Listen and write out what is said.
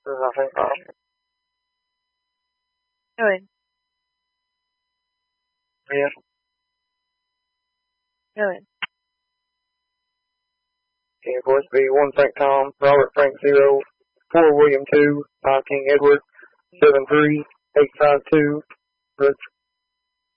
Nothing. Go ahead. Yes. Go ahead. Okay, voice B, 1 Frank Tom, Robert Frank 0, 4 William 2, King Edward, 7-3, 8-5-2,